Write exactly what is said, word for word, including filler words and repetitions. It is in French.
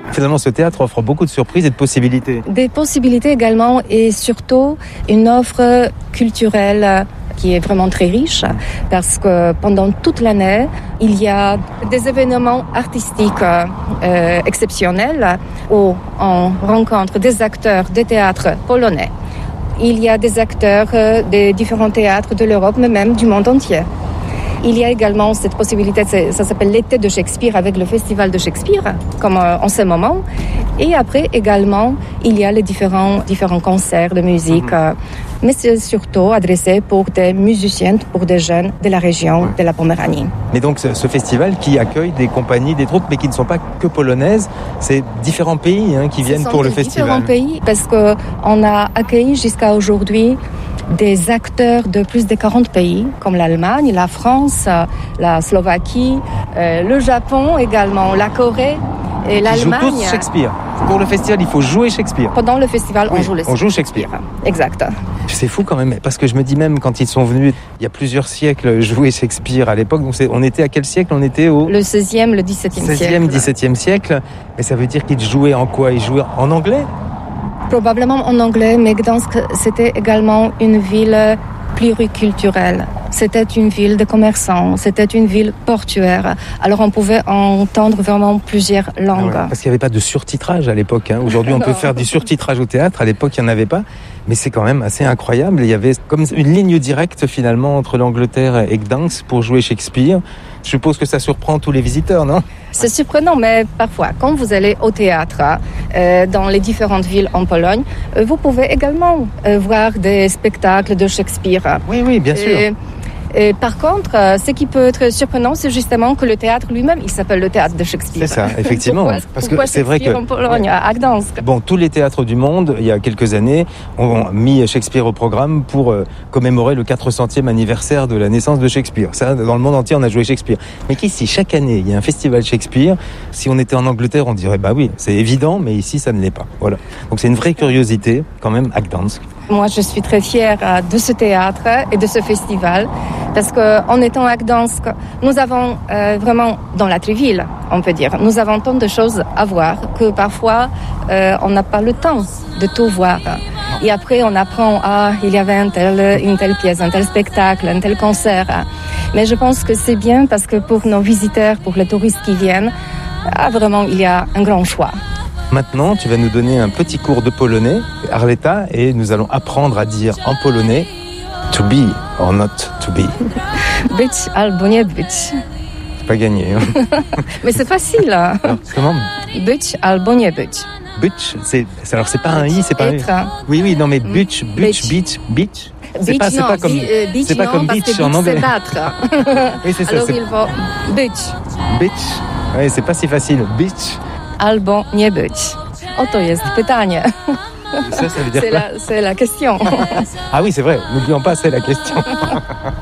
Finalement, ce théâtre offre beaucoup de surprises et de possibilités. Des possibilités également et surtout une offre culturelle qui est vraiment très riche parce que pendant toute l'année, il y a des événements artistiques euh, exceptionnels où on rencontre des acteurs de théâtre polonais. Il y a des acteurs euh, des différents théâtres de l'Europe, mais même du monde entier. Il y a également cette possibilité, ça s'appelle l'été de Shakespeare avec le festival de Shakespeare, comme en ce moment. Et après également, il y a les différents, différents concerts de musique. Mmh. Mais c'est surtout adressé pour des musiciens, pour des jeunes de la région ouais. de la Poméranie. Mais donc ce, ce festival qui accueille des compagnies, des troupes, mais qui ne sont pas que polonaises, c'est différents pays hein, qui ce viennent pour le festival. Différents pays, parce qu'on a accueilli jusqu'à aujourd'hui des acteurs de plus de quarante pays, comme l'Allemagne, la France, la Slovaquie, euh, le Japon également, la Corée et l'Allemagne. Ils jouent tous Shakespeare. Pour le festival, il faut jouer Shakespeare. Pendant le festival, oui, on joue le on joue Shakespeare. Exact. C'est fou quand même, parce que je me dis même quand ils sont venus, il y a plusieurs siècles, jouer Shakespeare à l'époque. Donc c'est, on était à quel siècle ? On était au... Le seizième, le dix-septième siècle. seizième, dix-septième siècle. Mais ça veut dire qu'ils jouaient en quoi ? Ils jouaient en anglais ? Probablement en anglais, mais Gdansk, c'était également une ville pluriculturelle. C'était une ville de commerçants, c'était une ville portuaire. Alors on pouvait entendre vraiment plusieurs langues. Ah ouais, parce qu'il n'y avait pas de surtitrage à l'époque. Hein. Aujourd'hui, on peut faire du surtitrage au théâtre. À l'époque, il n'y en avait pas. Mais c'est quand même assez incroyable. Il y avait comme une ligne directe finalement entre l'Angleterre et Gdansk pour jouer Shakespeare. Je suppose que ça surprend tous les visiteurs, non ? C'est surprenant, mais parfois, quand vous allez au théâtre, euh, dans les différentes villes en Pologne, euh, vous pouvez également euh, voir des spectacles de Shakespeare. Oui, oui, bien sûr. Et, et par contre, euh, ce qui peut être surprenant, c'est justement que le théâtre lui-même, il s'appelle le théâtre de Shakespeare. C'est ça, effectivement. pourquoi, parce pourquoi que c'est vrai que en Pologne, à Gdansk. Bon, tous les théâtres du monde, il y a quelques années, ont mis Shakespeare au programme pour euh, commémorer le quatre centième anniversaire de la naissance de Shakespeare. Ça, dans le monde entier, on a joué Shakespeare. Mais qu'ici, chaque année, il y a un festival Shakespeare. Si on était en Angleterre, on dirait bah oui, c'est évident, mais ici, ça ne l'est pas. Voilà. Donc c'est une vraie curiosité, quand même, à Gdansk. Moi, je suis très fière de ce théâtre et de ce festival parce qu'en étant à Gdansk, nous avons euh, vraiment, dans la ville, on peut dire, nous avons tant de choses à voir que parfois, euh, on n'a pas le temps de tout voir. Et après, on apprend, ah, il y avait un tel, une telle pièce, un tel spectacle, un tel concert. Mais je pense que c'est bien parce que pour nos visiteurs, pour les touristes qui viennent, ah, vraiment, il y a un grand choix. Maintenant, tu vas nous donner un petit cours de polonais, Arleta, et nous allons apprendre à dire en polonais to be or not to be. Być albo nie być. C'est pas gagné. Hein. Mais c'est facile. Alors, comment ? Być albo nie być. Być, c'est, c'est alors c'est pas un i, c'est pas Être. un i. Oui, oui, non, mais być, być, beach, beach. C'est beach, pas, c'est non, pas comme, euh, beach, c'est pas non, comme parce beach que en beach, anglais. c'est battre. Oui, c'est ça. Alors c'est... il faut być. Beach. Oui, c'est pas si facile. Beach. Albo nie być. Oto jest pytanie. Ça, ça veut dire c'est quoi ? la, c'est la question. Ah oui, c'est vrai. N'oublions pas, c'est la question.